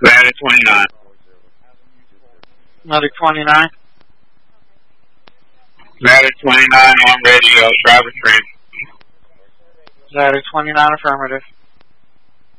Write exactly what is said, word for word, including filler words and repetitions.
Ladder twenty-nine. Medic twenty-nine. Ladder twenty-nine on radio, driver train. Ladder twenty-nine affirmative.